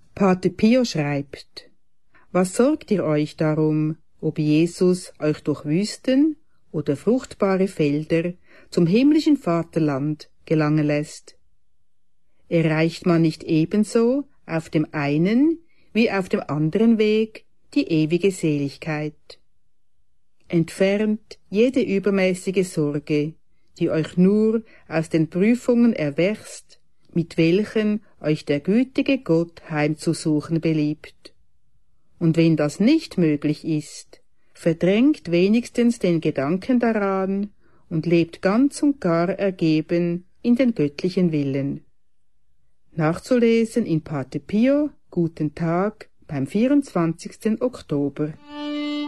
Pater Pio schreibt: Was sorgt ihr euch darum, ob Jesus euch durch Wüsten oder fruchtbare Felder zum himmlischen Vaterland gelangen lässt? Erreicht man nicht ebenso auf dem einen wie auf dem anderen Weg die ewige Seligkeit? Entfernt jede übermäßige Sorge, die euch nur aus den Prüfungen erwächst, mit welchen euch der gütige Gott heimzusuchen beliebt. Und wenn das nicht möglich ist, verdrängt wenigstens den Gedanken daran und lebt ganz und gar ergeben in den göttlichen Willen. Nachzulesen in Pater Pio, Guten Tag, beim 24. Oktober.